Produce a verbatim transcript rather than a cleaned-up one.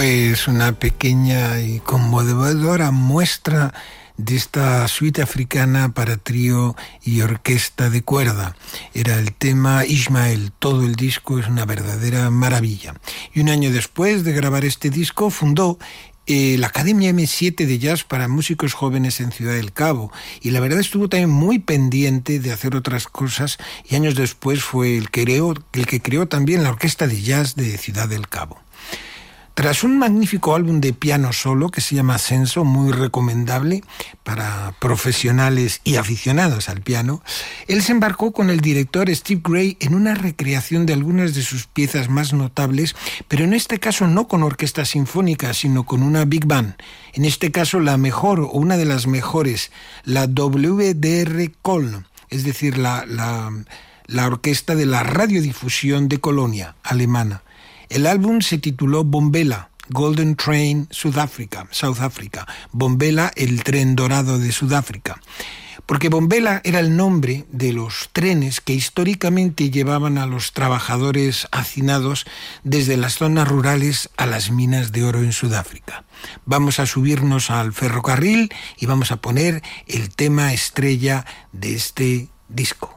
Pues una pequeña y conmovedora muestra de esta suite africana para trío y orquesta de cuerda. Era el tema Ismael. Todo el disco es una verdadera maravilla. Y un año después de grabar este disco fundó Eh, la Academia eme siete de Jazz para músicos jóvenes en Ciudad del Cabo, y la verdad estuvo también muy pendiente de hacer otras cosas, y años después fue el que creó, el que creó también la Orquesta de Jazz de Ciudad del Cabo. Tras un magnífico álbum de piano solo que se llama Ascenso, muy recomendable para profesionales y aficionados al piano, él se embarcó con el director Steve Gray en una recreación de algunas de sus piezas más notables, pero en este caso no con orquesta sinfónica, sino con una big band. En este caso la mejor o una de las mejores, la W D R Col, es decir, la, la, la orquesta de la radiodifusión de Colonia, alemana. El álbum se tituló Bombela, Golden Train, Sudáfrica, South Africa. Bombela, el tren dorado de Sudáfrica. Porque Bombela era el nombre de los trenes que históricamente llevaban a los trabajadores hacinados desde las zonas rurales a las minas de oro en Sudáfrica. Vamos a subirnos al ferrocarril y vamos a poner el tema estrella de este disco.